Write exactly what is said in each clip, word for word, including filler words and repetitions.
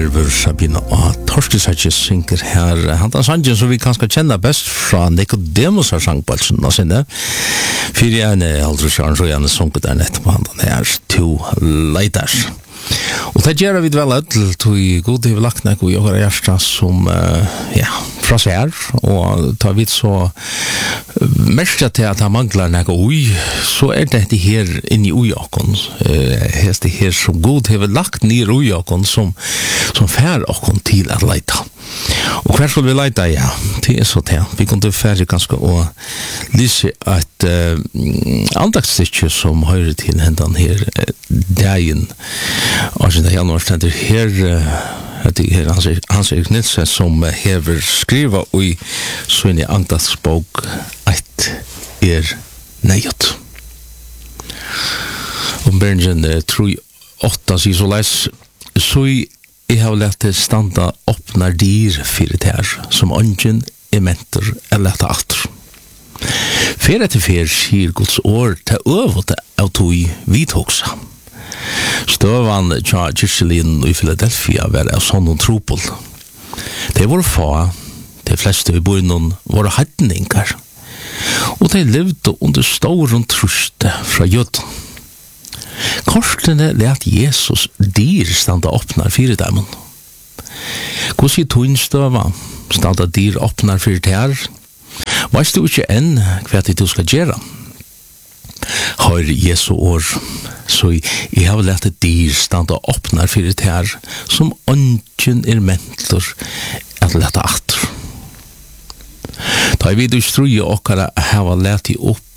Herver Sabina og Torstesatje synger her. Han tar sangen som vi kanskje kjenner best fra Nicodemus har sangbalsen av sinne. Fyre gjerne aldri kjøren så gjerne sunket der nettopp han her to leiters. Og det gjør vi vel ut til god i lakne og jobber hjertet som uh, ja, fra seg her og tar vi så mest til at han mangler noe ui så er det her inni ui åkken uh, det her som god har lagt ned ui åkken som, som fær åkken til at leita og hver skal vi leita ja det er så til vi kunne færre ganske å lyse et uh, andagsstykke som hører til hendan her uh, dagen Arjuna januar stendur her det er Hans Erik Nilsen som hever skriva i Svini Angdagsbok eit er nejot. Og Bergen tru åtta sier så leis så jeg har lett det standa oppnar dyr fyrir her som ungen er mentor eller lett atter. Fyrir etter fyrir sier Guds år til øvete av tog vidhoksa. Støvan tja kyrkjelin i Philadelphia var av sånn tropol. De var få, de fleste i byen var heidningar, og de levde under stor truste fra jøden. Korsene let Jesus dyr standa oppnar fyrir dem. Hvordan sier togn støva standa dyr oppnar fyrir ter? Veist du ikke enn hva du skal gjøre? Har Jesu år så jeg har lett et dyr standa oppnar fyrir det her som ønsken er mentor at lette atter. Ta i vid ustruje okkara hava lette opp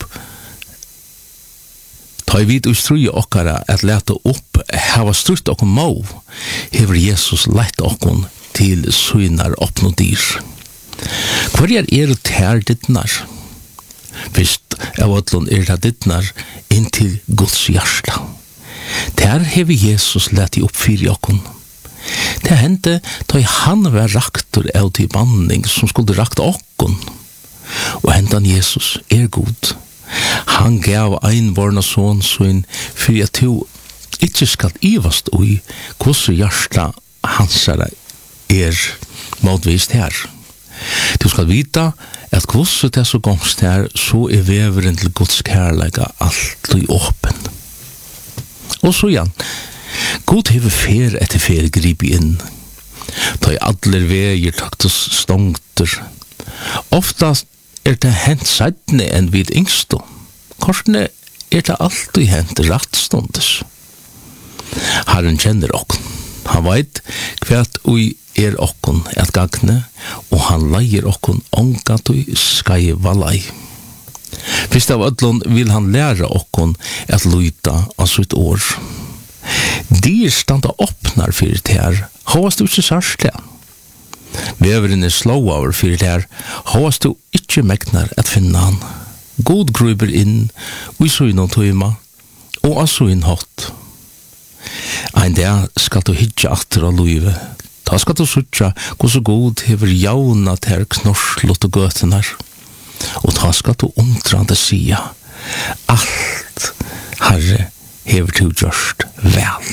Ta i vid ustruje okkara at lette opp hava strutt okkom må hever Jesus lett okkom til synar oppnå dyr. Hver er er ter dittnar? Vist av ötlun er det dittnar inn til Guds hjärsta. Der hever Jesus lett i oppfyr okkon. Det hendte da han var raktor av til vandring som skulle rakta okkon. Og hendan Jesus er god. Han gav ein vorna son sånn for at du ikke skal ivast ui hvordan hjärsta hansara er motvist her. Du skal vita at hvordan det er så gongst her, så er veveren til Guds kærlega alt og åpen. Og så igjen, God hever fer etter fer grip inn. Da i adler veier taktes stongter. Oftast er det hent sædne enn vid yngstå. Korsne er det alltid hent rattstundes. Herren kjenner okken. Han veit kvært ui er okkon et gagne, og han leier okkon ongat ui skaiva lei. Fyrst av ödlun vil han læra okkon et luita av sitt år. Dyr standa oppnar fyrir ter, håast du ikke sars det. Veveren er slå over fyrir ter, håast du ikke megnar et finna han. God gruber inn, ui suinon tøyma, og av suin hot. Ein dag skal du hitja atter av luive, da skal du sutja hvor så god hever jauna ter knorslott og gøtenar. Og da skal du omtrande sia alt Herre hever du gjørst vel.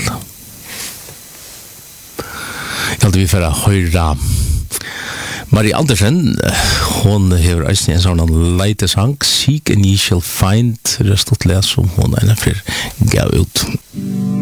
Jeg hadde vi for å høyra Marie Andersen, hon hever eisen en sånn leitesang Seek and ye shall find, det er stått les som hon er for gav ut.